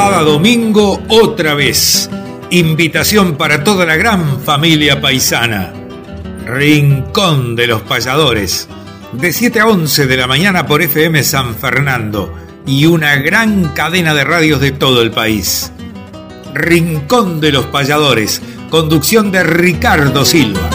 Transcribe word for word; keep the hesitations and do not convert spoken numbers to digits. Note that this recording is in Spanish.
cada domingo otra vez. Invitación para toda la gran familia paisana. Rincón de los Payadores, de siete a once de la mañana por F M San Fernando y una gran cadena de radios de todo el país. Rincón de los Payadores, conducción de Ricardo Silva.